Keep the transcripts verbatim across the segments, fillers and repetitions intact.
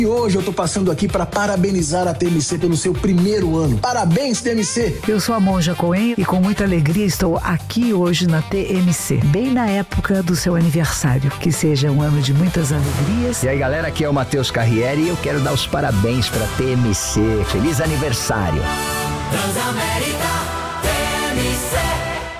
E hoje eu tô passando aqui para parabenizar a T M C pelo seu primeiro ano. Parabéns, T M C! Eu sou a Monja Coen e com muita alegria estou aqui hoje na T M C, bem na época do seu aniversário. Que seja um ano de muitas alegrias. E aí, galera, aqui é o Matheus Carriere e eu quero dar os parabéns para a T M C. Feliz aniversário! Transamérica T M C.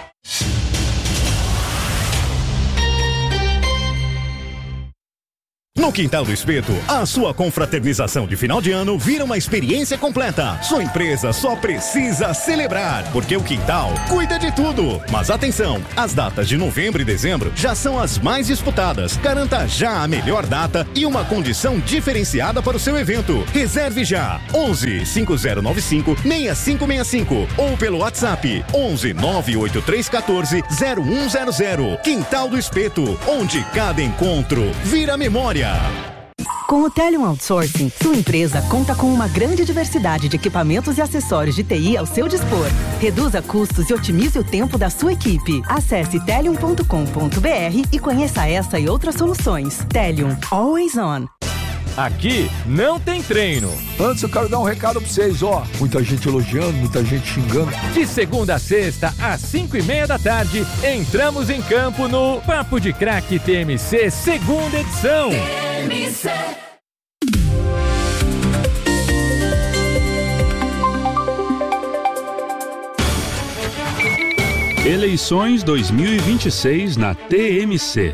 No Quintal do Espeto, a sua confraternização de final de ano vira uma experiência completa. Sua empresa só precisa celebrar, porque o Quintal cuida de tudo. Mas atenção, as datas de novembro e dezembro já são as mais disputadas. Garanta já a melhor data e uma condição diferenciada para o seu evento. Reserve já, onze, cinco zero nove cinco, seis cinco seis cinco ou pelo WhatsApp onze, nove oito três um quatro, zero um zero zero. Quintal do Espeto, onde cada encontro vira memória. Com o Telium Outsourcing, sua empresa conta com uma grande diversidade de equipamentos e acessórios de T I ao seu dispor. Reduza custos e otimize o tempo da sua equipe. Acesse telium ponto com ponto b r e conheça essa e outras soluções. Telium, always on. Aqui não tem treino. Antes eu quero dar um recado pra vocês, ó. Muita gente elogiando, muita gente xingando. De segunda a sexta, às cinco e meia da tarde, entramos em campo no Papo de Craque T M C, segunda edição. T M C. Eleições dois mil e vinte e seis na T M C.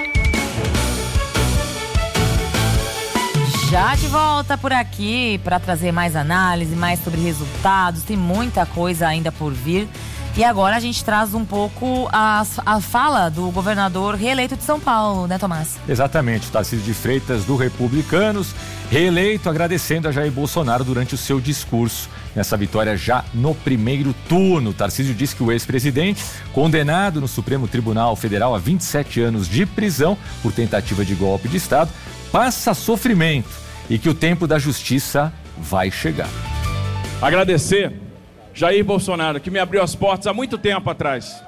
Já de volta por aqui para trazer mais análise, mais sobre resultados. Tem muita coisa ainda por vir. E agora a gente traz um pouco a, a fala do governador reeleito de São Paulo, né, Tomás? Exatamente, o Tarcísio de Freitas, do Republicanos, reeleito, agradecendo a Jair Bolsonaro durante o seu discurso nessa vitória já no primeiro turno. O Tarcísio disse que o ex-presidente, condenado no Supremo Tribunal Federal a vinte e sete anos de prisão por tentativa de golpe de Estado, passa sofrimento e que o tempo da justiça vai chegar. Agradecer Jair Bolsonaro, que me abriu as portas há muito tempo atrás.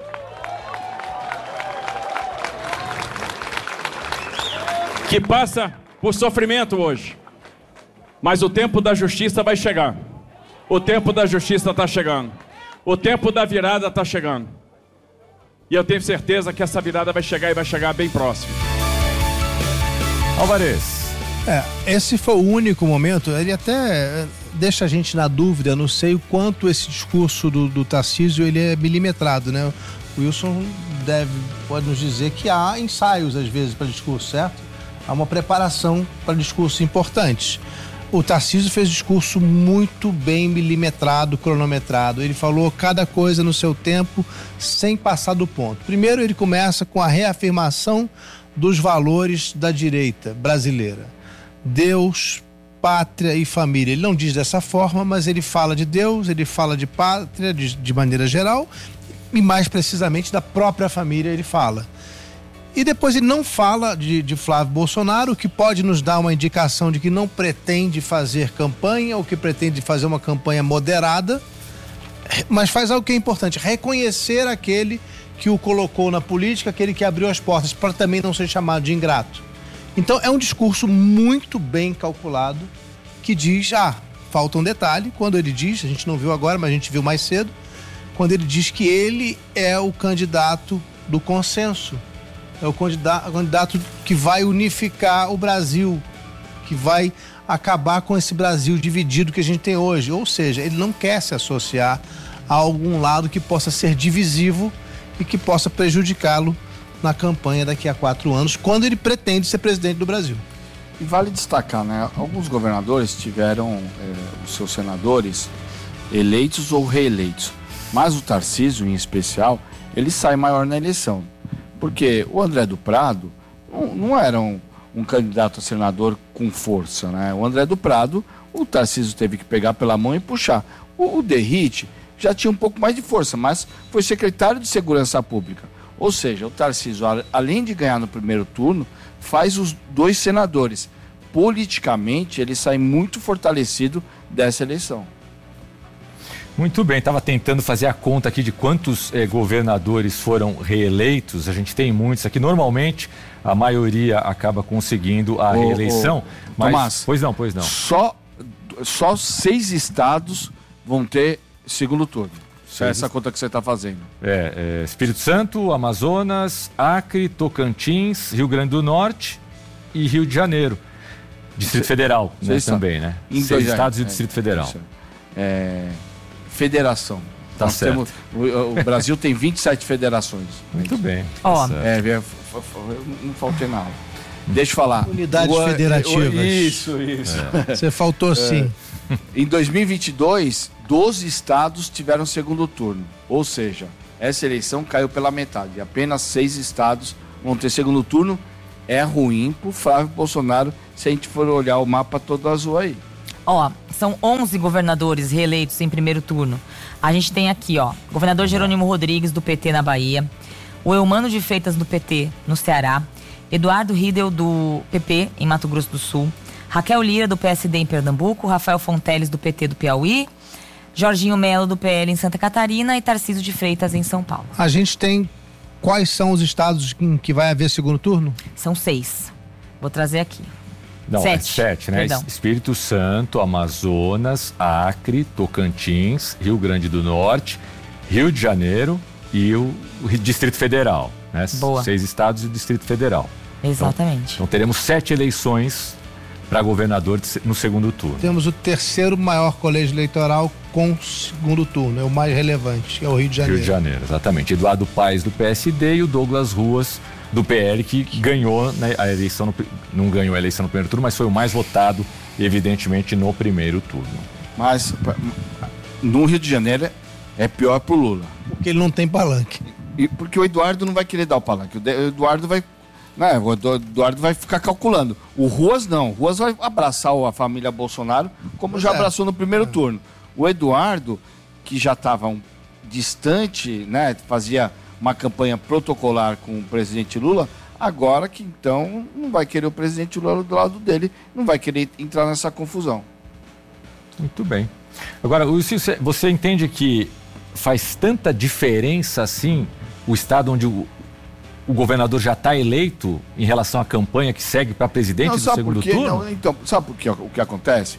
Que passa por sofrimento hoje. Mas o tempo da justiça vai chegar. O tempo da justiça está chegando. O tempo da virada está chegando. E eu tenho certeza que essa virada vai chegar e vai chegar bem próximo. Alvarez. É, esse foi o único momento, ele até deixa a gente na dúvida, não sei o quanto esse discurso do, do Tarcísio, ele é milimetrado, né? O Wilson deve, pode nos dizer que há ensaios às vezes para discurso, certo? Há uma preparação para discursos importantes. O Tarcísio fez discurso muito bem milimetrado, cronometrado. Ele falou cada coisa no seu tempo, sem passar do ponto. Primeiro ele começa com a reafirmação dos valores da direita brasileira. Deus, pátria e família. Ele não diz dessa forma, mas ele fala de Deus, ele fala de pátria de, de maneira geral e mais precisamente da própria família ele fala. E depois ele não fala de, de Flávio Bolsonaro, o que pode nos dar uma indicação de que não pretende fazer campanha ou que pretende fazer uma campanha moderada, mas faz algo que é importante, reconhecer aquele que o colocou na política, aquele que abriu as portas, para também não ser chamado de ingrato. Então é um discurso muito bem calculado, que diz, ah, falta um detalhe, quando ele diz, a gente não viu agora, mas a gente viu mais cedo, quando ele diz que ele é o candidato do consenso, é o candidato, o candidato que vai unificar o Brasil, que vai acabar com esse Brasil dividido que a gente tem hoje, ou seja, ele não quer se associar a algum lado que possa ser divisivo e que possa prejudicá-lo na campanha daqui a quatro anos, quando ele pretende ser presidente do Brasil. E vale destacar, né? Alguns governadores tiveram é, os seus senadores eleitos ou reeleitos, mas o Tarcísio, em especial, ele sai maior na eleição, porque o André do Prado não, não era um, um candidato a senador com força, né? O André do Prado, o Tarcísio teve que pegar pela mão e puxar. O, o Derrite já tinha um pouco mais de força, mas foi secretário de Segurança Pública. Ou seja, o Tarcísio, além de ganhar no primeiro turno, faz os dois senadores. Politicamente, ele sai muito fortalecido dessa eleição. Muito bem, estava tentando fazer a conta aqui de quantos eh, governadores foram reeleitos. A gente tem muitos aqui. Normalmente, a maioria acaba conseguindo a ô, reeleição. Ô, mas, Tomás, pois não, pois não. Só, só seis estados vão ter segundo turno. É essa conta que você está fazendo. É, é, Espírito Santo, Amazonas, Acre, Tocantins, Rio Grande do Norte e Rio de Janeiro. Distrito Federal, né, também, né? Em Seis dois, estados é, e o Distrito é, Federal. É, federação. Tá Nós certo. Temos, o, o Brasil tem vinte e sete federações. Muito bem. Ó, tá é, eu não faltei nada. Deixa eu falar. Unidades o, federativas. O, isso, isso. É. Você faltou sim. É. Em dois mil e vinte e dois, doze estados tiveram segundo turno. Ou seja, essa eleição caiu pela metade. Apenas seis estados vão ter segundo turno. É ruim pro Flávio Bolsonaro se a gente for olhar o mapa todo azul aí. Ó, são onze governadores reeleitos em primeiro turno. A gente tem aqui, ó, governador Jerônimo Rodrigues, do P T na Bahia, o Eumano de Freitas, do P T no Ceará, Eduardo Riedel, do P P em Mato Grosso do Sul, Raquel Lira, do P S D em Pernambuco, Rafael Fonteles, do P T do Piauí, Jorginho Melo, do P L em Santa Catarina e Tarcísio de Freitas em São Paulo. A gente tem quais são os estados em que vai haver segundo turno? São seis. Vou trazer aqui. Não, sete, é sete, né? Perdão. Espírito Santo, Amazonas, Acre, Tocantins, Rio Grande do Norte, Rio de Janeiro e o, o Distrito Federal, né? Boa. Seis estados e o Distrito Federal. Exatamente. Então, então teremos sete eleições para governador no segundo turno. Temos o terceiro maior colégio eleitoral com segundo turno, é o mais relevante, que é o Rio de Janeiro. Rio de Janeiro, exatamente. Eduardo Paes, do P S D, e o Douglas Ruas, do P L, que ganhou, né, a eleição, no, não ganhou a eleição no primeiro turno, mas foi o mais votado, evidentemente, no primeiro turno. Mas no Rio de Janeiro é pior pro Lula. Porque ele não tem palanque. E porque o Eduardo não vai querer dar o palanque. O Eduardo vai, né, o Eduardo vai ficar calculando. O Ruas não. O Ruas vai abraçar a família Bolsonaro, como já é. abraçou no primeiro é. turno. O Eduardo, que já estava um, distante, né, fazia uma campanha protocolar com o presidente Lula, agora que então não vai querer o presidente Lula do lado dele, não vai querer entrar nessa confusão. Muito bem. Agora, você, você entende que faz tanta diferença assim o estado onde o, o governador já está eleito em relação à campanha que segue para presidente não, do segundo turno? Não, então, sabe por que, o que acontece?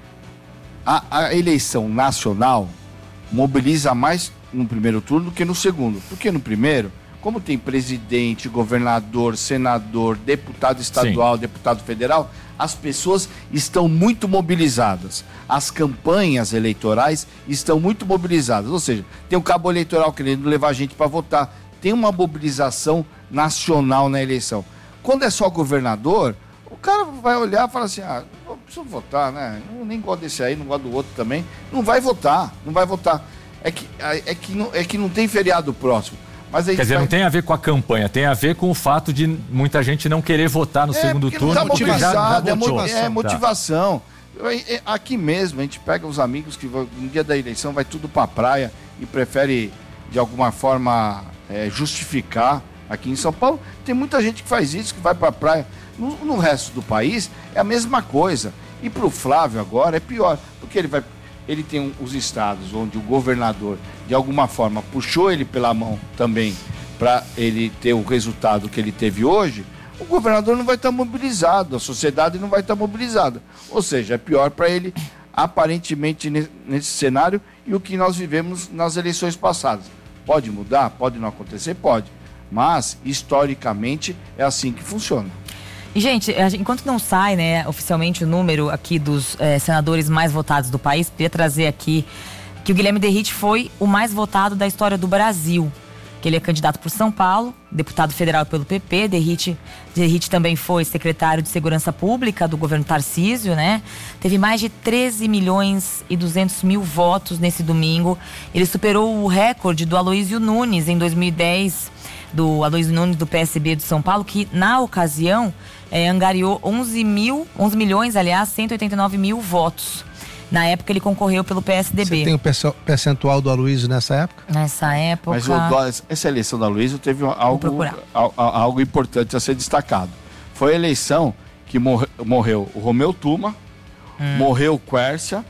A, a eleição nacional mobiliza mais no primeiro turno do que no segundo. Porque no primeiro, como tem presidente, governador, senador, deputado estadual, Sim. deputado federal, as pessoas estão muito mobilizadas. As campanhas eleitorais estão muito mobilizadas. Ou seja, tem o cabo eleitoral querendo levar a gente para votar. Tem uma mobilização nacional na eleição. Quando é só governador, o cara vai olhar e falar assim, ah, não preciso votar, né? Eu nem gosto desse aí, não gosto do outro também. Não vai votar, não vai votar. É que, é, que não, é que não tem feriado próximo. Mas Quer dizer, vai... não tem a ver com a campanha, tem a ver com o fato de muita gente não querer votar no é, segundo turno. Tá porque já, já é motivação. É motivação. Tá. Aqui mesmo, a gente pega os amigos que no dia da eleição vai tudo pra praia e prefere, de alguma forma, é, justificar. Aqui em São Paulo, tem muita gente que faz isso, que vai pra praia. No, no resto do país, é a mesma coisa. E pro Flávio agora é pior, porque ele vai... Ele tem um, os estados onde o governador, de alguma forma, puxou ele pela mão também para ele ter o resultado que ele teve hoje. O governador não vai estar mobilizado, a sociedade não vai estar mobilizada. Ou seja, é pior para ele, aparentemente, nesse, nesse cenário, e o que nós vivemos nas eleições passadas. Pode mudar? Pode não acontecer? Pode. Mas, historicamente, é assim que funciona. E, gente, enquanto não sai, né, oficialmente o número aqui dos eh, senadores mais votados do país, queria trazer aqui que o Guilherme Derrite foi o mais votado da história do Brasil. Que ele é candidato por São Paulo, deputado federal pelo P P. Derrite, Derrite também foi secretário de Segurança Pública do governo Tarcísio, né? Teve mais de treze milhões e duzentos mil votos nesse domingo. Ele superou o recorde do Aloysio Nunes em dois mil e dez, do Aloysio Nunes do P S B de São Paulo, que na ocasião é, angariou onze mil, onze milhões, aliás, cento e oitenta e nove mil votos. Na época ele concorreu pelo P S D B. Você tem o percentual do Aloysio nessa época? Nessa época... Mas o, essa eleição do Aloysio teve algo, algo importante a ser destacado. Foi a eleição que morre, morreu o Romeu Tuma, hum. morreu o Quércia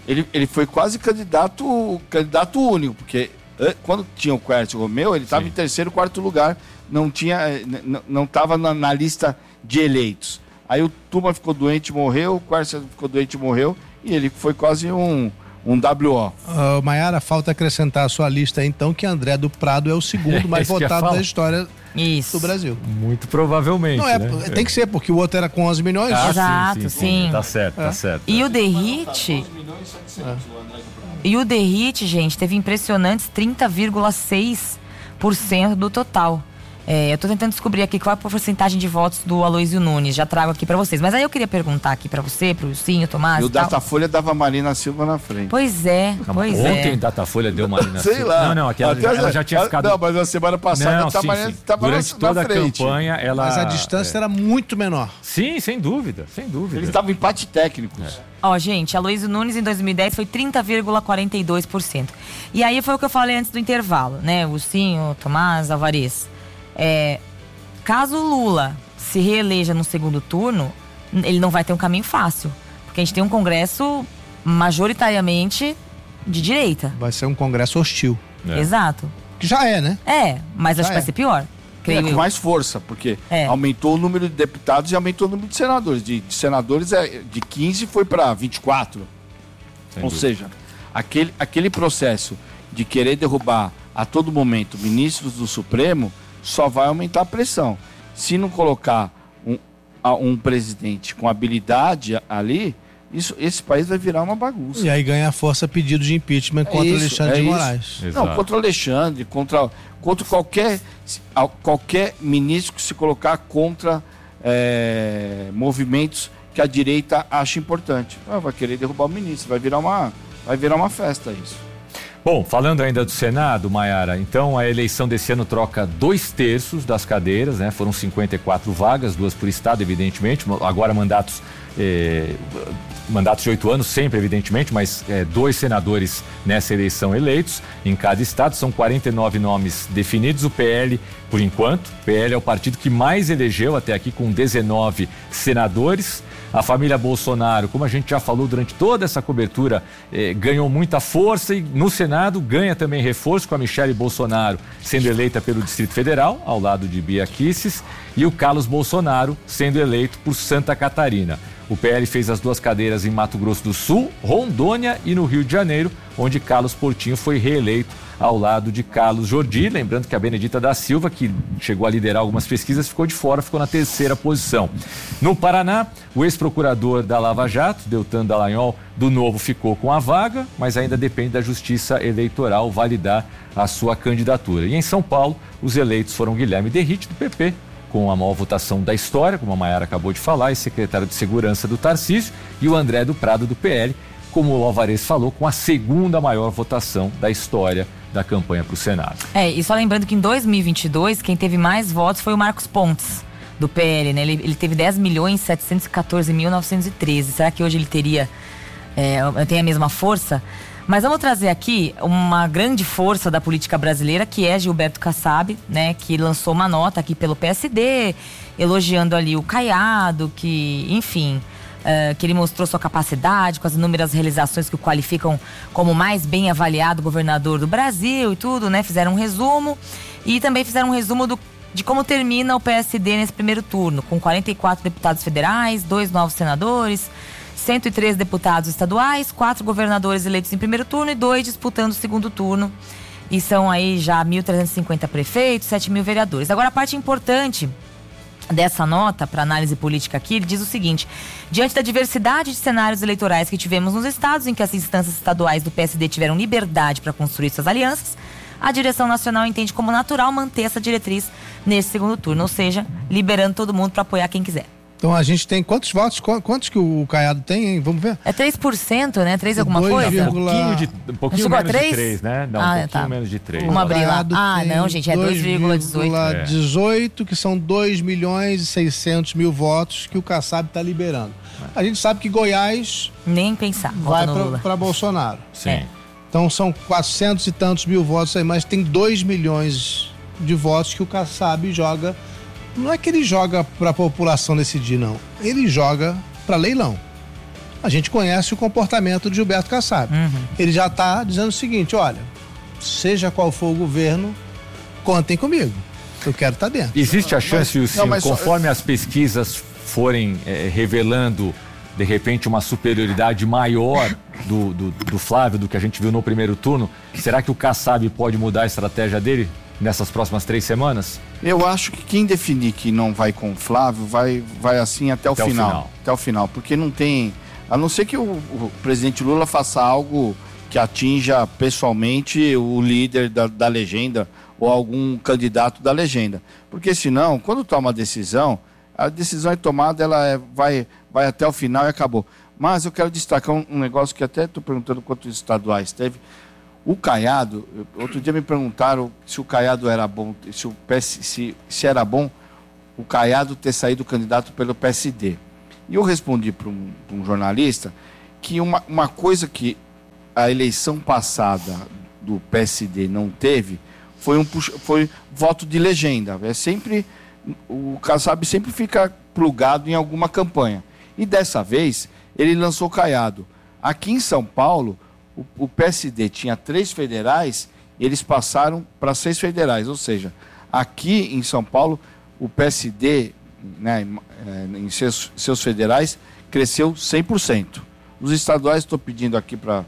ele, ele foi quase candidato, candidato único, porque quando tinha o Quércio Romeu, ele estava em terceiro, quarto lugar, não tinha, não estava na, na lista de eleitos. Aí o Tuma ficou doente e morreu, o Quércio ficou doente e morreu, e ele foi quase um, um W O. Uh, Maiara, falta acrescentar a sua lista aí, então, que André do Prado é o segundo mais votado da história Isso. do Brasil. Muito provavelmente. Não é, né? tem que ser, porque o outro era com onze milhões. Ah, Exato, sim. sim, sim. Tá certo, é. tá certo. E o Derrite... É. E o Derrite, gente, teve impressionantes trinta vírgula seis por cento do total. É, eu tô tentando descobrir aqui qual é a porcentagem de votos do Aloysio Nunes, já trago aqui pra vocês. Mas aí eu queria perguntar aqui pra você, pro Wilsinho, Tomás. E o e tal. Datafolha dava Marina Silva na frente. Pois é, pois Ontem é. Ontem Datafolha deu Marina Sei Silva. lá. Não, não, aquela, Até ela já tinha ficado. Não, mas na semana passada não, tá sim, Marina sim. tava Durante na, toda na a frente. campanha, ela. Mas a distância é. era muito menor. Sim, sem dúvida, sem dúvida. Eles estavam em empate técnicos. É. Ó, gente, Aloysio Nunes em dois mil e dez foi trinta vírgula quarenta e dois por cento. E aí foi o que eu falei antes do intervalo, né? O Wilsinho, Tomás, Alvarez. É, caso o Lula se reeleja no segundo turno, ele não vai ter um caminho fácil. Porque a gente tem um Congresso majoritariamente de direita. Vai ser um Congresso hostil. É. Exato. Que já é, né? É, mas já acho que é. vai ser pior. É, com mais força, porque é. aumentou o número de deputados e aumentou o número de senadores. De, de senadores é, de quinze foi para vinte e quatro. Sem Ou dúvida. seja, aquele, aquele processo de querer derrubar a todo momento ministros do Supremo só vai aumentar a pressão. Se não colocar um, um presidente com habilidade ali, isso, esse país vai virar uma bagunça. E aí ganha força pedido de impeachment contra é isso, Alexandre é de isso. Moraes. Não, contra o Alexandre, contra, contra qualquer, qualquer ministro que se colocar contra é, movimentos que a direita acha importante. Ah, vai querer derrubar o ministro, vai virar uma, vai virar uma festa isso. Bom, falando ainda do Senado, Maiara, então a eleição desse ano troca dois terços das cadeiras, né? Foram cinquenta e quatro vagas, duas por estado, evidentemente, agora mandatos, eh, mandatos de oito anos, sempre, evidentemente, mas eh, dois senadores nessa eleição eleitos em cada estado, são quarenta e nove nomes definidos, o P L, por enquanto, o P L é o partido que mais elegeu até aqui, com dezenove senadores. A família Bolsonaro, como a gente já falou durante toda essa cobertura, eh, ganhou muita força e no Senado ganha também reforço, com a Michele Bolsonaro sendo eleita pelo Distrito Federal, ao lado de Bia Kicis, e o Carlos Bolsonaro sendo eleito por Santa Catarina. O P L fez as duas cadeiras em Mato Grosso do Sul, Rondônia e no Rio de Janeiro, onde Carlos Portinho foi reeleito ao lado de Carlos Jordi. Lembrando que a Benedita da Silva, que chegou a liderar algumas pesquisas, ficou de fora, ficou na terceira posição. No Paraná, o ex-procurador da Lava Jato, Deltan Dallagnol, do Novo, ficou com a vaga, mas ainda depende da Justiça Eleitoral validar a sua candidatura. E em São Paulo, os eleitos foram Guilherme Derrite, do P P, com a maior votação da história, como a Maiara acabou de falar, e secretário de Segurança do Tarcísio, e o André do Prado, do P L, como o Alvarez falou, com a segunda maior votação da história da campanha para o Senado. É, e só lembrando que em dois mil e vinte e dois, quem teve mais votos foi o Marcos Pontes, do P L, né? Ele, ele teve dez milhões setecentos e quatorze mil novecentos e treze. Será que hoje ele teria, é, tem a mesma força? Mas vamos trazer aqui uma grande força da política brasileira, que é Gilberto Kassab, né? Que lançou uma nota aqui pelo P S D, elogiando ali o Caiado, que, enfim... Uh, que ele mostrou sua capacidade com as inúmeras realizações que o qualificam como o mais bem avaliado governador do Brasil e tudo, né? Fizeram um resumo e também fizeram um resumo do, de como termina o P S D nesse primeiro turno, com quarenta e quatro deputados federais, dois novos senadores, cento e três deputados estaduais, quatro governadores eleitos em primeiro turno e dois disputando o segundo turno. E são aí já mil trezentos e cinquenta prefeitos, sete mil vereadores. Agora, a parte importante dessa nota para análise política aqui, ele diz o seguinte: diante da diversidade de cenários eleitorais que tivemos nos estados em que as instâncias estaduais do P S D tiveram liberdade para construir suas alianças, a direção nacional entende como natural manter essa diretriz nesse segundo turno, ou seja, liberando todo mundo para apoiar quem quiser. Então a gente tem quantos votos? Quantos que o Caiado tem, hein? Vamos ver? É três por cento, né? três alguma coisa? Um pouquinho, de, um pouquinho menos três? de três, né? Não, ah, um pouquinho tá. menos de três. Vamos abrir lá. Ah, não, gente, é dois vírgula dezoito. dois vírgula dezoito, que são dois milhões e seiscentos mil votos que o Kassab está liberando. A gente sabe que Goiás... Nem pensar. Vai para Bolsonaro. Sim. É. Então são quatrocentos e tantos mil votos aí, mas tem dois milhões de votos que o Kassab joga... Não é que ele joga para a população decidir, não. Ele joga para leilão. A gente conhece o comportamento de Gilberto Kassab. Uhum. Ele já está dizendo o seguinte, olha, seja qual for o governo, contem comigo. Eu quero estar tá dentro. Existe a chance, mas, Sim, não, mas conforme só... as pesquisas forem é, revelando, de repente, uma superioridade maior do, do, do Flávio, do que a gente viu no primeiro turno, será que o Kassab pode mudar a estratégia dele nessas próximas três semanas? Eu acho que quem definir que não vai com o Flávio, vai, vai assim até o, até final, o final. Até o final, porque não tem... A não ser que o, o presidente Lula faça algo que atinja pessoalmente o líder da, da legenda ou algum candidato da legenda. Porque senão, quando toma uma decisão, a decisão é tomada, ela é, vai, vai até o final e acabou. Mas eu quero destacar um, um negócio que até estou perguntando quantos estaduais teve. O Caiado, outro dia me perguntaram se o Caiado era bom, se, o P S, se, se era bom o Caiado ter saído candidato pelo P S D. E eu respondi para um, um jornalista que uma, uma coisa que a eleição passada do P S D não teve foi, um, foi voto de legenda. É sempre, o Kassab sempre fica plugado em alguma campanha. E dessa vez ele lançou o Caiado. Aqui em São Paulo, o, o P S D tinha três federais e eles passaram para seis federais. Ou seja, aqui em São Paulo, o P S D... Né, em seus, seus federais, cresceu cem por cento. Os estaduais, estou pedindo aqui para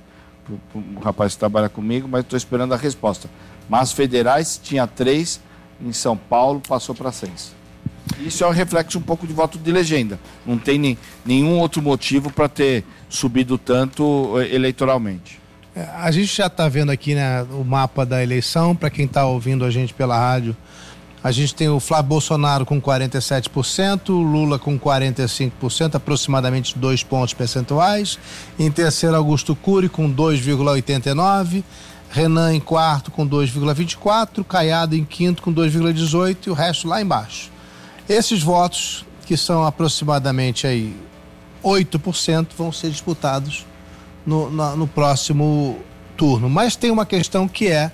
o rapaz que trabalha comigo, mas estou esperando a resposta. Mas federais, tinha três, em São Paulo passou para seis. Isso é um reflexo um pouco de voto de legenda. Não tem nem, nenhum outro motivo para ter subido tanto eleitoralmente. A gente já está vendo aqui, né, o mapa da eleição, para quem está ouvindo a gente pela rádio. A gente tem o Flávio Bolsonaro com quarenta e sete por cento, Lula com quarenta e cinco por cento, aproximadamente dois pontos percentuais. Em terceiro, Augusto Cury com dois vírgula oitenta e nove, Renan em quarto com dois vírgula vinte e quatro, Caiado em quinto com dois vírgula dezoito e o resto lá embaixo. Esses votos, que são aproximadamente aí oito por cento, vão ser disputados no, no, no próximo turno. Mas tem uma questão que é,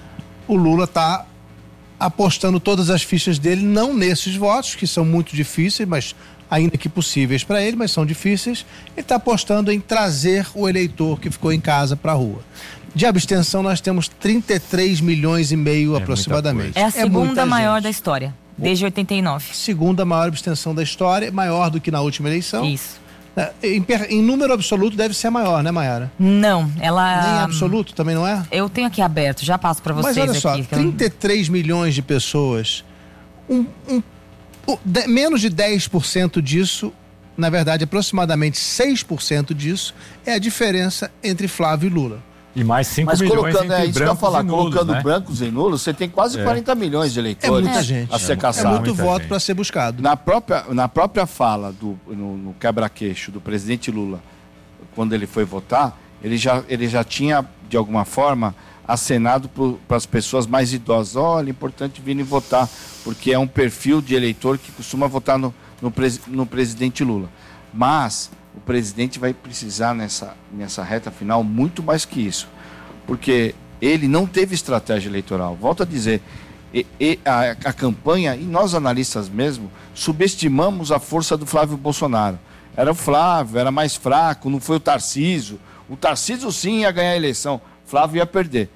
o Lula está apostando todas as fichas dele, não nesses votos, que são muito difíceis, mas ainda que possíveis para ele, mas são difíceis. Ele está apostando em trazer o eleitor que ficou em casa para a rua. De abstenção, nós temos trinta e três milhões e meio é aproximadamente. É a segunda é maior da história, desde oitenta e nove. Segunda maior abstenção da história, maior do que na última eleição. Isso. Em, em número absoluto deve ser maior, né, Mayara? Não, ela... Nem absoluto também não é? Eu tenho aqui aberto, já passo para vocês aqui. Mas olha só, trinta e três milhões de pessoas, um, um, um, de, menos de dez por cento disso, na verdade aproximadamente seis por cento disso, é a diferença entre Flávio e Lula. E mais cinco Mas milhões colocando, entre é, isso que eu ia falar, nulos, colocando né? brancos e nulos, você tem quase é. quarenta milhões de eleitores é muita gente. a ser caçado. É muito voto para ser buscado. Na própria, na própria fala, do, no, no quebra-queixo do presidente Lula, quando ele foi votar, ele já, ele já tinha, de alguma forma, acenado para as pessoas mais idosas. Olha, é importante virem votar, porque é um perfil de eleitor que costuma votar no, no, pres, no presidente Lula. Mas o presidente vai precisar, nessa, nessa reta final, muito mais que isso. Porque ele não teve estratégia eleitoral. Volto a dizer, e, e a, a campanha, e nós analistas mesmo, subestimamos a força do Flávio Bolsonaro. Era o Flávio, era mais fraco, não foi o Tarcísio. O Tarcísio sim ia ganhar a eleição, Flávio ia perder.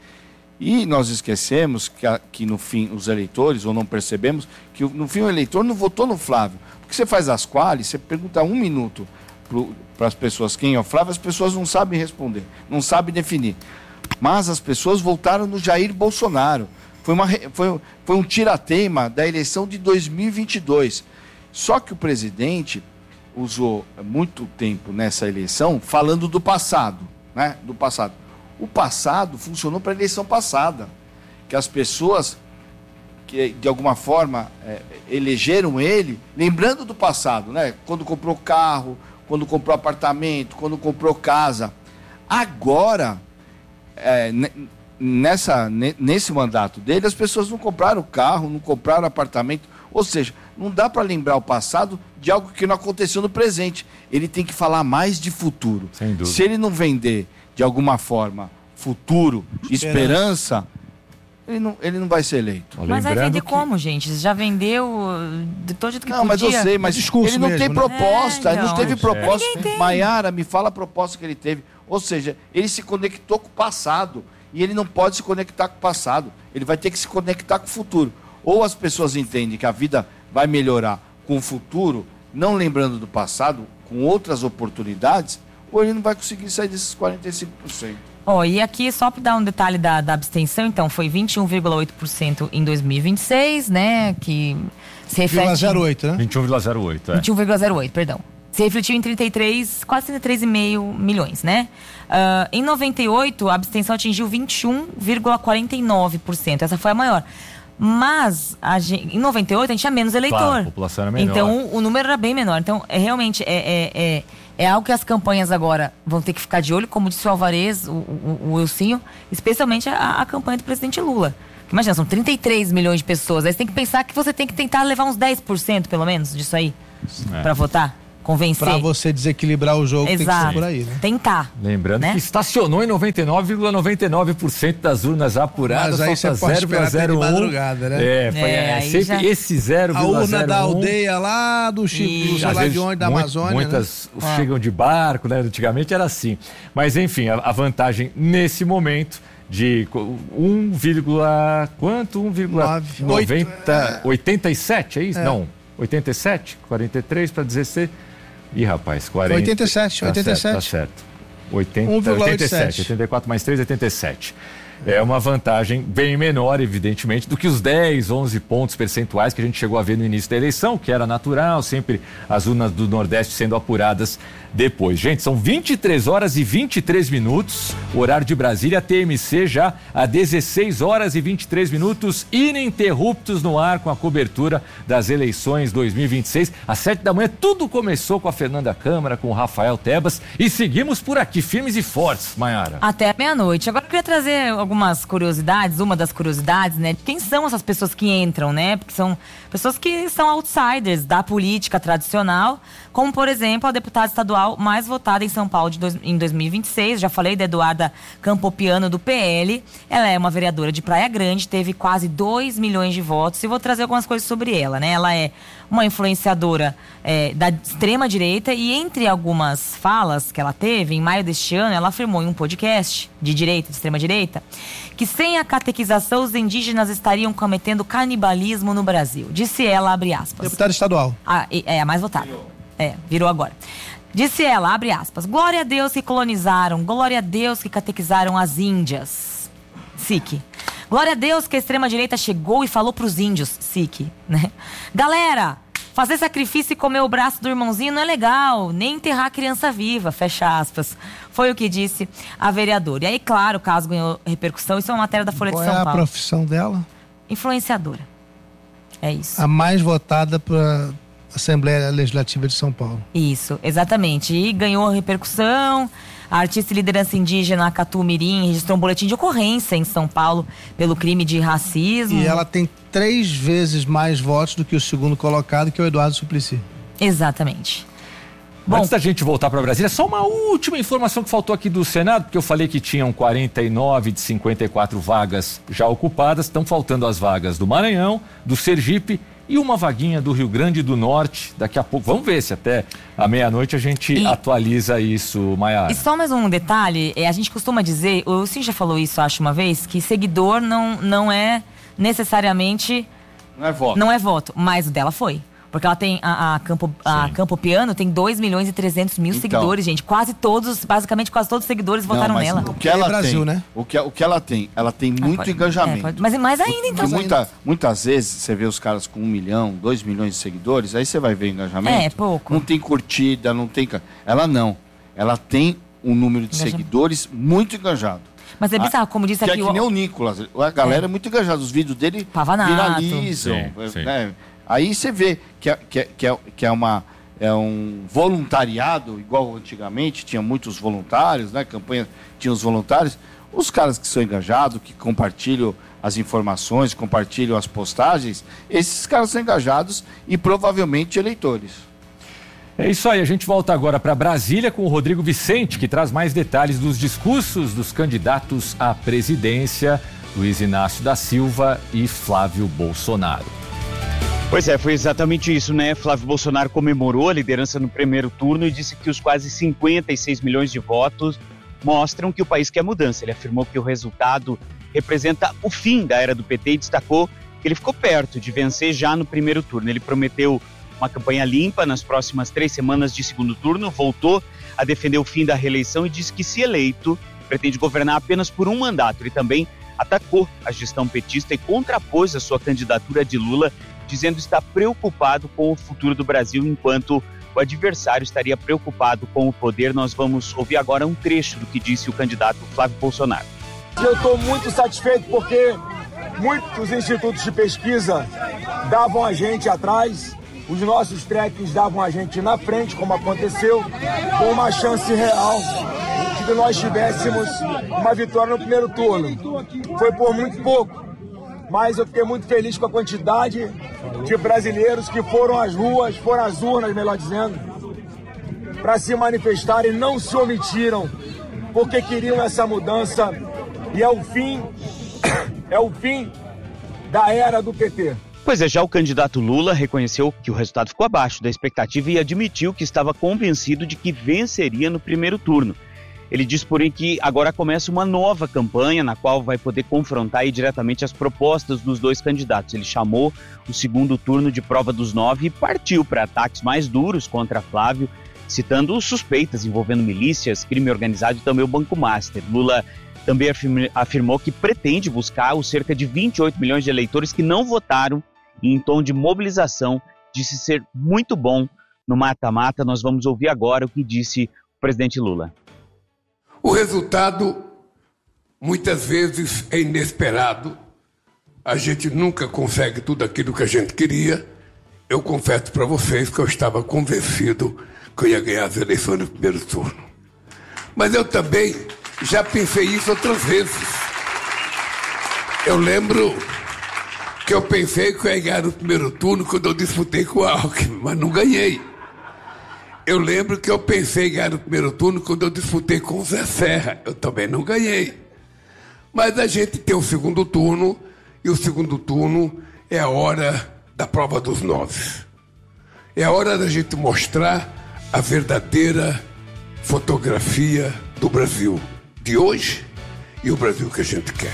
E nós esquecemos que, a, que no fim os eleitores, ou não percebemos, que no fim o eleitor não votou no Flávio. Porque você faz as qualis, você pergunta um minuto para as pessoas quem é o Flávio, as pessoas não sabem responder, não sabem definir. Mas as pessoas voltaram no Jair Bolsonaro. Foi, uma, foi, foi um tirateima da eleição de dois mil e vinte e dois. Só que o presidente usou muito tempo nessa eleição falando do passado, né? Do passado. O passado funcionou para a eleição passada, que as pessoas que de alguma forma é, elegeram ele, lembrando do passado, né? Quando comprou carro, quando comprou apartamento, quando comprou casa. Agora, é, nessa, nesse mandato dele, as pessoas não compraram carro, não compraram apartamento. Ou seja, não dá para lembrar o passado de algo que não aconteceu no presente. Ele tem que falar mais de futuro. Sem dúvida. Se ele não vender, de alguma forma, futuro, esperança, esperança ele não, ele não vai ser eleito. Mas vai vender que... como, gente? Já vendeu de todo jeito que não, podia. Não, mas eu sei, mas ele não mesmo, tem né? proposta, é, ele não teve proposta. É. Maiara, me fala a proposta que ele teve. Ou seja, ele se conectou com o passado e ele não pode se conectar com o passado. Ele vai ter que se conectar com o futuro. Ou as pessoas entendem que a vida vai melhorar com o futuro, não lembrando do passado, com outras oportunidades, ou ele não vai conseguir sair desses quarenta e cinco por cento. Oh, e aqui, só para dar um detalhe da, da abstenção, então, foi vinte e um vírgula oito por cento em dois mil e vinte e seis, né? Que se reflete... zero oito, né? vinte e um vírgula zero oito, é. vinte e um vírgula zero oito, perdão. Se refletiu em trinta e três, quase trinta e três vírgula cinco milhões, né? Uh, em noventa e oito, a abstenção atingiu vinte e um vírgula quarenta e nove por cento. Essa foi a maior. Mas, a gente, em noventa e oito, a gente tinha menos eleitor. Claro, a população era menor. Então, o, o número era bem menor. Então, é, realmente, é, é, é, é algo que as campanhas agora vão ter que ficar de olho, como disse o Alvarez, o, o, o Wilsinho, especialmente a, a campanha do presidente Lula. Imagina, são trinta e três milhões de pessoas. Aí você tem que pensar que você tem que tentar levar uns dez por cento, pelo menos, disso aí, é. para votar. Convencer. Pra você desequilibrar o jogo, Exato. Tem que ser por aí, né? Tentar. Lembrando né? que estacionou em noventa e nove vírgula noventa e nove por cento das urnas apuradas. Mas aí você pode esperar até de madrugada, né? É, foi É, é, aí sempre já- esse zero A vírgula zero um. urna da aldeia lá do Chico, E- sei Às lá vezes, de onde, da mui- Amazônia, Muitas né? chegam de barco, né? Antigamente era assim. Mas enfim, a, a vantagem nesse momento de co- um, quanto? um vírgula noventa, oitenta e sete, é isso? É. Não, oitenta e sete, quarenta e três para dezesseis. Ih, rapaz, quarenta. oitenta e sete, tá oitenta e certo, tá sete. certo. oitenta, um vírgula oitenta e sete, oitenta e sete. oitenta e quatro mais três, oitenta e sete. É uma vantagem bem menor, evidentemente, do que os dez, onze pontos percentuais que a gente chegou a ver no início da eleição, que era natural, sempre as urnas do Nordeste sendo apuradas depois. Gente, são vinte e três horas e vinte e três minutos, horário de Brasília, T M C já a dezesseis horas e vinte e três minutos, ininterruptos no ar com a cobertura das eleições dois mil e vinte e seis. Às sete da manhã, tudo começou com a Fernanda Câmara, com o Rafael Tebas, e seguimos por aqui, firmes e fortes, Maiara. Até meia-noite. Agora eu queria trazer algumas curiosidades, uma das curiosidades, né? Quem são essas pessoas que entram, né? Porque são pessoas que são outsiders da política tradicional, como, por exemplo, a deputada estadual mais votada em São Paulo de dois, em dois mil e vinte e seis. Já falei da Eduarda Campopiano, do P L. Ela é uma vereadora de Praia Grande, teve quase dois milhões de votos. E vou trazer algumas coisas sobre ela, né? Ela é uma influenciadora é, da extrema-direita e, entre algumas falas que ela teve, em maio deste ano, ela afirmou em um podcast de direita, de extrema-direita, que sem a catequização os indígenas estariam cometendo canibalismo no Brasil. Disse ela, abre aspas. Deputada estadual. Ah, é a mais votada. É, virou agora. Disse ela, abre aspas, glória a Deus que colonizaram, glória a Deus que catequizaram as índias. S I C. Glória a Deus que a extrema-direita chegou e falou pros índios, S I C, né? Galera, fazer sacrifício e comer o braço do irmãozinho não é legal, nem enterrar a criança viva, fecha aspas. Foi o que disse a vereadora. E aí, claro, o caso ganhou repercussão, isso é uma matéria da Folha Qual de São é a Paulo. profissão dela? Influenciadora. É isso. A mais votada para Assembleia Legislativa de São Paulo. Isso, exatamente. E ganhou repercussão. A artista e liderança indígena Catu Mirim registrou um boletim de ocorrência em São Paulo pelo crime de racismo. E ela tem três vezes mais votos do que o segundo colocado, que é o Eduardo Suplicy. Exatamente. Antes da gente voltar para Brasília, só uma última informação que faltou aqui do Senado, porque eu falei que tinham quarenta e nove de cinquenta e quatro vagas já ocupadas, estão faltando as vagas do Maranhão, do Sergipe e uma vaguinha do Rio Grande do Norte. Daqui a pouco, vamos ver se até a meia-noite a gente E- atualiza isso, Maiara. E só mais um detalhe, é, a gente costuma dizer, o Sim já falou isso, acho, uma vez, que seguidor não, não é necessariamente... Não é voto. Não é voto, mas o dela foi. Porque ela tem, a, a, Campo, a Campo Piano tem dois milhões e trezentos mil Então. seguidores, gente. Quase todos, basicamente quase todos os seguidores Não, votaram mas nela. O que ela Brasil, tem, né? o, que, o que ela tem? Ela tem muito pode- engajamento. é, pode- mas mais ainda, então. Porque muita, muitas vezes você vê os caras com um milhão, dois milhões de seguidores, aí você vai ver engajamento. É, pouco. Não tem curtida, não tem. ca- Ela não. Ela tem um número de Engajamento. seguidores muito engajado. Mas é bizarro, como disse que aqui é que o... nem o Nicolas. A galera é, É. muito engajada. Os vídeos dele Pavanato. viralizam. Sim, sim. né? Aí você vê que é, que é, que é, que é uma. É um voluntariado, igual antigamente, tinha muitos voluntários, né? Campanha tinha os voluntários. Os caras que são engajados, que compartilham as informações, compartilham as postagens, esses caras são engajados e provavelmente eleitores. É isso aí, a gente volta agora para Brasília com o Rodrigo Vicente, que traz mais detalhes dos discursos dos candidatos à presidência Luiz Inácio da Silva e Flávio Bolsonaro. Pois é, foi exatamente isso, né? Flávio Bolsonaro comemorou a liderança no primeiro turno e disse que os quase cinquenta e seis milhões de votos mostram que o país quer mudança. Ele afirmou que o resultado representa o fim da era do P T e destacou que ele ficou perto de vencer já no primeiro turno. Ele prometeu uma campanha limpa nas próximas três semanas de segundo turno, voltou a defender o fim da reeleição e disse que, se eleito, pretende governar apenas por um mandato. Ele também atacou a gestão petista e contrapôs a sua candidatura de Lula, dizendo estar preocupado com o futuro do Brasil, enquanto o adversário estaria preocupado com o poder. Nós vamos ouvir agora um trecho do que disse o candidato Flávio Bolsonaro. Eu estou muito satisfeito porque muitos institutos de pesquisa davam a gente atrás, os nossos trackings davam a gente na frente, como aconteceu, com uma chance real de que nós tivéssemos uma vitória no primeiro turno. Foi por muito pouco, mas eu fiquei muito feliz com a quantidade de brasileiros que foram às ruas, foram às urnas, melhor dizendo, para se manifestarem, não se omitiram, porque queriam essa mudança. E é o fim, é o fim da era do P T. Pois é, já o candidato Lula reconheceu que o resultado ficou abaixo da expectativa e admitiu que estava convencido de que venceria no primeiro turno. Ele disse, porém, que agora começa uma nova campanha na qual vai poder confrontar aí diretamente as propostas dos dois candidatos. Ele chamou o segundo turno de prova dos nove e partiu para ataques mais duros contra Flávio, citando suspeitas envolvendo milícias, crime organizado e também o Banco Master. Lula também afirmou que pretende buscar os cerca de vinte e oito milhões de eleitores que não votaram, e em tom de mobilização disse ser muito bom no mata-mata. Nós vamos ouvir agora o que disse o presidente Lula. O resultado muitas vezes é inesperado. A gente nunca consegue tudo aquilo que a gente queria. Eu confesso para vocês que eu estava convencido que eu ia ganhar as eleições no primeiro turno. Mas eu também já pensei isso outras vezes. Eu lembro que eu pensei que eu ia ganhar no primeiro turno quando eu disputei com o Alckmin, mas não ganhei. Eu lembro que eu pensei em ganhar no primeiro turno quando eu disputei com o Zé Serra. Eu também não ganhei. Mas a gente tem o segundo turno, e o segundo turno é a hora da prova dos nove. É a hora da gente mostrar a verdadeira fotografia do Brasil de hoje e o Brasil que a gente quer.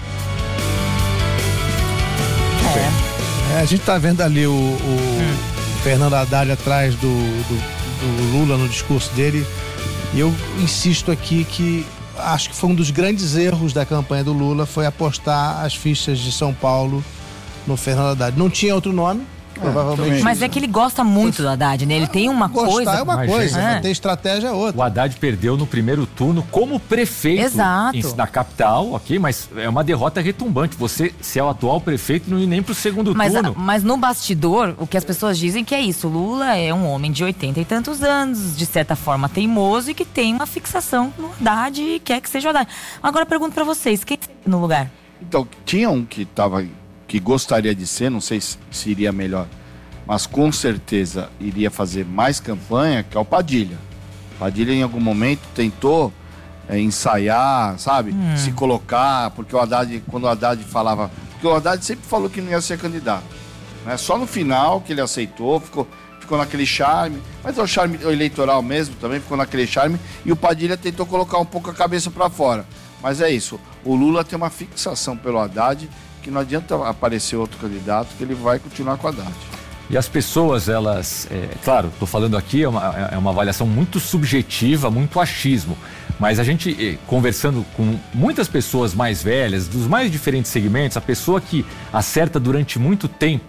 É, a gente tá vendo ali o, o hum. Fernando Haddad atrás do, do, do Lula no discurso dele, e eu insisto aqui que acho que foi um dos grandes erros da campanha do Lula, foi apostar as fichas de São Paulo no Fernando Haddad. Não tinha outro nome, provavelmente. Mas é que ele gosta muito do Haddad, né? Ele tem uma Gostar coisa... é uma Imagina. coisa, É. mas ter estratégia é outra. O Haddad perdeu no primeiro turno como prefeito Exato. em- na capital, ok? Mas é uma derrota retumbante. Você, se é o atual prefeito, não ir nem pro segundo Mas, turno. mas no bastidor, o que as pessoas dizem que é isso. Lula é um homem de oitenta e tantos anos, de certa forma teimoso e que tem uma fixação no Haddad e quer que seja o Haddad. Agora eu pergunto pra vocês, quem no lugar? Então, tinha um que tava, que gostaria de ser, não sei se, se iria melhor, mas com certeza iria fazer mais campanha, que é o Padilha. Padilha em algum momento tentou é, ensaiar, sabe? Hum. Se colocar, porque o Haddad, quando o Haddad falava... Porque o Haddad sempre falou que não ia ser candidato. Né? Só no final que ele aceitou, ficou, ficou naquele charme, mas é o charme eleitoral mesmo também, ficou naquele charme, e o Padilha tentou colocar um pouco a cabeça para fora. Mas é isso, o Lula tem uma fixação pelo Haddad, que não adianta aparecer outro candidato, que ele vai continuar com o Haddad. E as pessoas, elas, é, claro, estou falando aqui, é uma, é uma avaliação muito subjetiva, muito achismo, mas a gente, eh, conversando com muitas pessoas mais velhas, dos mais diferentes segmentos, a pessoa que acerta durante muito tempo,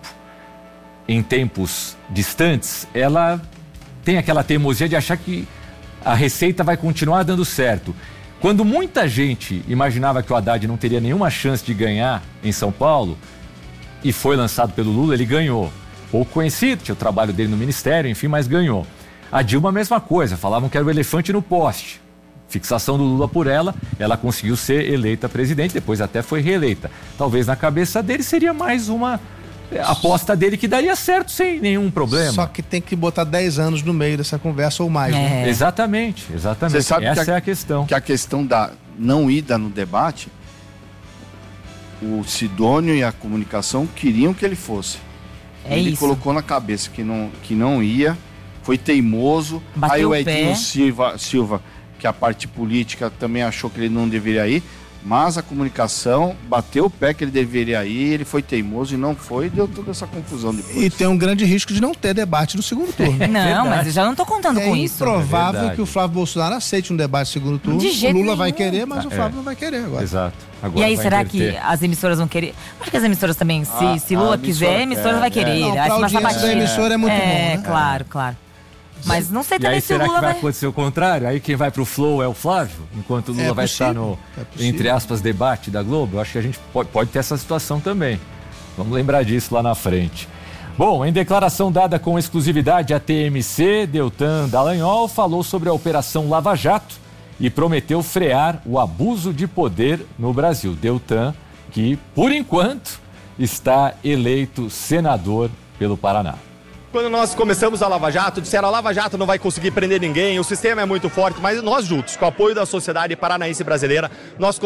em tempos distantes, ela tem aquela teimosia de achar que a receita vai continuar dando certo. Quando muita gente imaginava que o Haddad não teria nenhuma chance de ganhar em São Paulo, e foi lançado pelo Lula, ele ganhou. Pouco conhecido, tinha o trabalho dele no ministério, enfim, mas ganhou. A Dilma, a mesma coisa, falavam que era o elefante no poste. Fixação do Lula por ela, ela conseguiu ser eleita presidente, depois até foi reeleita. Talvez na cabeça dele seria mais uma aposta dele que daria certo sem nenhum problema. Só que tem que botar dez anos no meio dessa conversa ou mais. Né? Exatamente, exatamente. Você sabe Essa que a, é a questão. Que a questão da não ida no debate, o Sidônio e a comunicação queriam que ele fosse. É ele isso. colocou na cabeça que não, que não ia, foi teimoso. Bateu Aí o o Edinho pé. Silva, Silva, que a parte política também achou que ele não deveria ir, mas a comunicação bateu o pé que ele deveria ir, ele foi teimoso e não foi, deu toda essa confusão depois. E tem um grande risco de não ter debate no segundo turno. Não, mas eu já não tô contando é com isso. É improvável verdade. que o Flávio Bolsonaro aceite um debate no segundo turno. De jeito o Lula vai nenhum. querer, mas Ah, o Flávio é. não vai querer agora. Exato. Agora E aí, vai será inverter. que as emissoras vão querer? Acho que as emissoras também, se, Ah, se Lula a quiser, a emissora emissora quer, vai querer. é. Não, Aí pra se uma audiência da sabatina. emissora é muito é, bom, né? claro, claro. Mas não sei E também aí, se o será que Lula vai vai... acontecer o contrário? Aí quem vai pro Flow é o Flávio? Enquanto o Lula É vai possível, estar no, é possível. entre aspas, debate da Globo? Eu acho que a gente pode, pode ter essa situação também. Vamos lembrar disso lá na frente. Bom, em declaração dada com exclusividade à T M C, Deltan Dallagnol falou sobre a Operação Lava Jato e prometeu frear o abuso de poder no Brasil. Deltan, que, por enquanto, está eleito senador pelo Paraná. Quando nós começamos a Lava Jato, disseram a Lava Jato não vai conseguir prender ninguém, o sistema é muito forte, mas nós juntos, com o apoio da sociedade paranaense brasileira, nós